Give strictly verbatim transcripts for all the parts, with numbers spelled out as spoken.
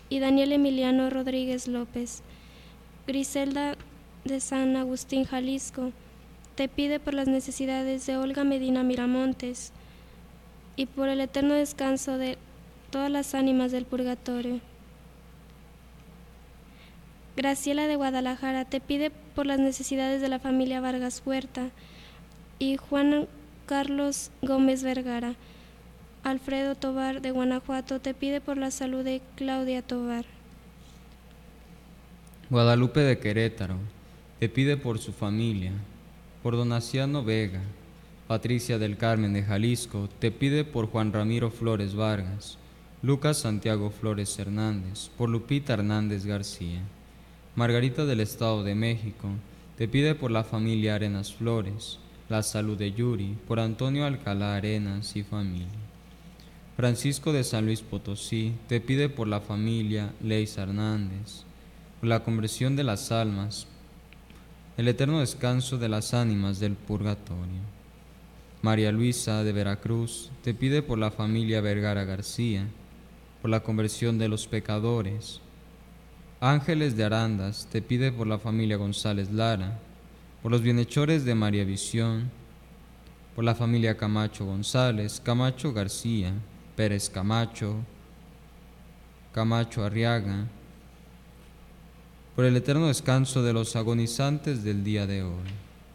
y Daniel Emiliano Rodríguez López. Griselda de San Agustín, Jalisco, te pide por las necesidades de Olga Medina Miramontes y por el eterno descanso de todas las ánimas del purgatorio. Graciela de Guadalajara te pide por las necesidades de la familia Vargas Huerta y Juan Carlos Gómez Vergara. Alfredo Tobar de Guanajuato te pide por la salud de Claudia Tobar. Guadalupe de Querétaro te pide por su familia. Por Donaciano Vega. Patricia del Carmen de Jalisco te pide por Juan Ramiro Flores Vargas. Lucas Santiago Flores Hernández, por Lupita Hernández García. Margarita del Estado de México te pide por la familia Arenas Flores, la salud de Yuri, por Antonio Alcalá Arenas y familia. Francisco de San Luis Potosí te pide por la familia Leisa Hernández, por la conversión de las almas, el eterno descanso de las ánimas del purgatorio. María Luisa de Veracruz te pide por la familia Vergara García, por la conversión de los pecadores. Ángeles de Arandas te pide por la familia González Lara, por los bienhechores de María Visión, por la familia Camacho González, Camacho García, Pérez Camacho, Camacho Arriaga, por el eterno descanso de los agonizantes del día de hoy.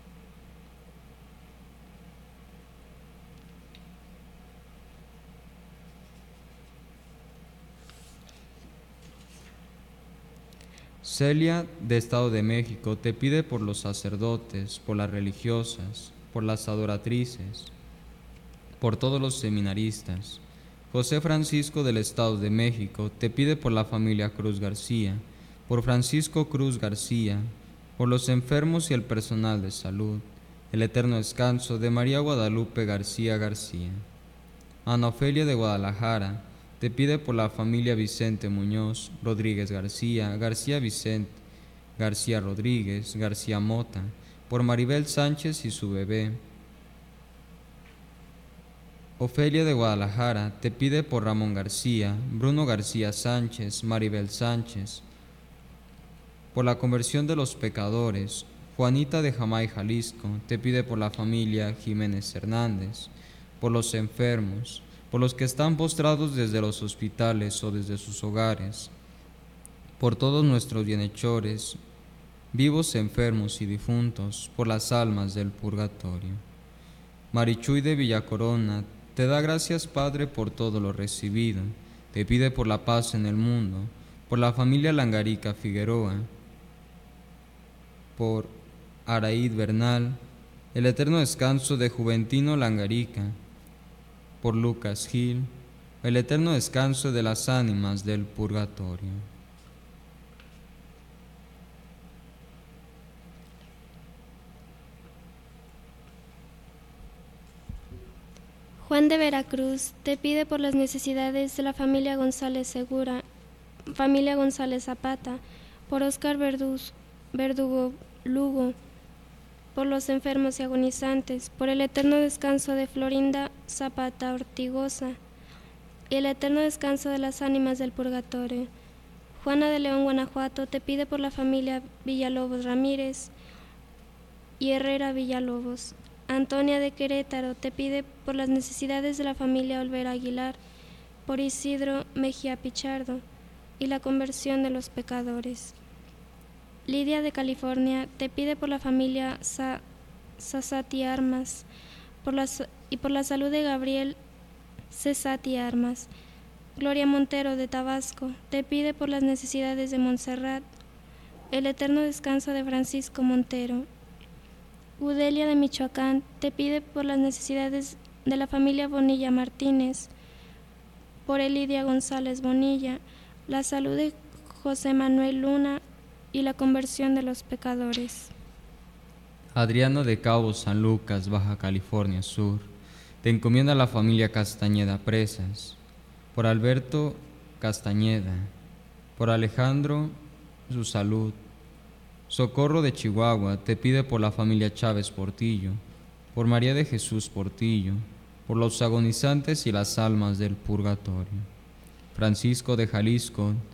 Celia, de Estado de México, te pide por los sacerdotes, por las religiosas, por las adoratrices, por todos los seminaristas. José Francisco, del Estado de México, te pide por la familia Cruz García, por Francisco Cruz García, por los enfermos y el personal de salud, el eterno descanso de María Guadalupe García García. Ana Ofelia de Guadalajara te pide por la familia Vicente Muñoz, Rodríguez García, García Vicente, García Rodríguez, García Mota, por Maribel Sánchez y su bebé. Ofelia de Guadalajara te pide por Ramón García, Bruno García Sánchez, Maribel Sánchez, por la conversión de los pecadores. Juanita de Jamay, Jalisco, te pide por la familia Jiménez Hernández, por los enfermos, por los que están postrados desde los hospitales o desde sus hogares, por todos nuestros bienhechores, vivos, enfermos y difuntos, por las almas del purgatorio. Marichuy de Villacorona te da gracias, Padre, por todo lo recibido, te pide por la paz en el mundo, por la familia Langarica Figueroa, por Araíd Bernal, el eterno descanso de Juventino Langarica, por Lucas Gil, el eterno descanso de las ánimas del purgatorio. Juan de Veracruz te pide por las necesidades de la familia González Segura, familia González Zapata, por Óscar Verduz, Verdugo Lugo, por los enfermos y agonizantes, por el eterno descanso de Florinda Zapata Ortigosa y el eterno descanso de las ánimas del purgatorio. Juana de León, Guanajuato, te pide por la familia Villalobos Ramírez y Herrera Villalobos. Antonia de Querétaro te pide por las necesidades de la familia Olvera Aguilar, por Isidro Mejía Pichardo y la conversión de los pecadores. Lidia de California te pide por la familia Sa Sasati Armas por la, y por la salud de Gabriel Cesati Armas. Gloria Montero de Tabasco te pide por las necesidades de Montserrat, el eterno descanso de Francisco Montero. Udelia de Michoacán te pide por las necesidades de la familia Bonilla Martínez, por Elidia González Bonilla, la salud de José Manuel Luna y la conversión de los pecadores. Adriano de Cabo San Lucas, Baja California Sur, te encomienda la familia Castañeda Presas, por Alberto Castañeda, por Alejandro, su salud. Socorro de Chihuahua te pide por la familia Chávez Portillo, por María de Jesús Portillo, por los agonizantes y las almas del purgatorio. Francisco de Jalisco